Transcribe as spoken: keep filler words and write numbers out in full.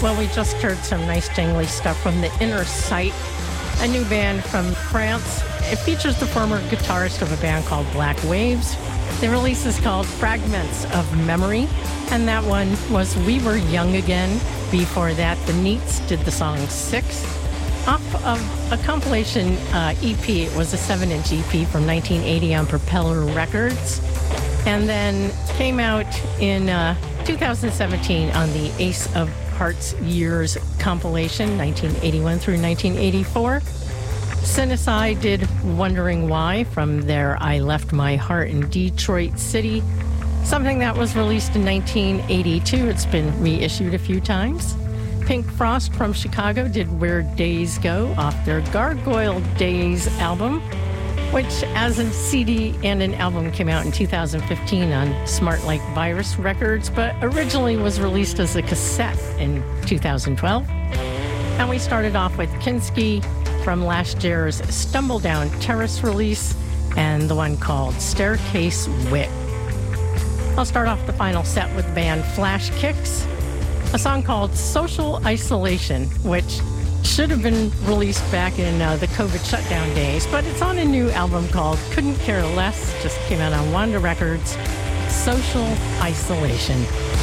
Well, we just heard some nice jingly stuff from the Inner Sight, a new band from France. It features the former guitarist of a band called Black Waves. The release is called Fragments of Memory, and that one was We Were Young Again. Before that, the Neats did the song Six, off of a compilation uh, E P. It was a seven-inch E P from nineteen eighty on Propeller Records, and then came out in uh, two thousand seventeen on the Ace of Hearts Years compilation, nineteen eighty-one through nineteen eighty-four. Cinecide did Wondering Why from their I Left My Heart in Detroit City, something that was released in nineteen eighty-two. It's been reissued a few times. Pink Frost from Chicago did Where Days Go off their Gargoyle Days album, which as a C D and an album came out in two thousand fifteen on Smart Like Virus Records, but originally was released as a cassette in two thousand twelve. And we started off with Kinski from last year's Stumble Down Terrace release and the one called Staircase Wit. I'll start off the final set with the band Flash Kicks, a song called Social Isolation, which should have been released back in uh, the COVID shutdown days, but it's on a new album called Couldn't Care Less, just came out on Wanda Records, Social Isolation.